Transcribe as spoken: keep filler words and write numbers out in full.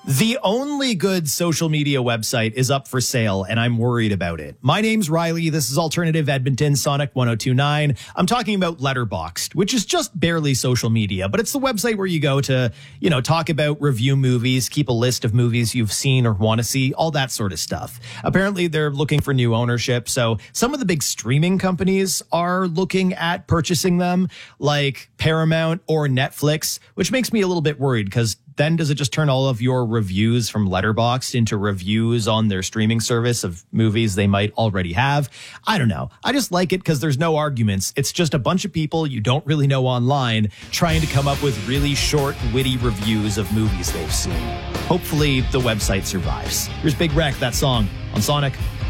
The only good social media website is up for sale, and I'm worried about it. My name's Riley. This is Alternative Edmonton, Sonic one oh two point nine. I'm talking about Letterboxd, which is just barely social media, but it's the website where you go to, you know, talk about, review movies, keep a list of movies you've seen or want to see, all that sort of stuff. Apparently, they're looking for new ownership, so some of the big streaming companies are looking at purchasing them, like Paramount or Netflix, which makes me a little bit worried because then does it just turn all of your reviews from Letterboxd into reviews on their streaming service of movies they might already have? I don't know. I just like it because there's no arguments. It's just a bunch of people you don't really know online trying to come up with really short, witty reviews of movies they've seen. Hopefully the website survives. Here's Big Wreck, that song on Sonic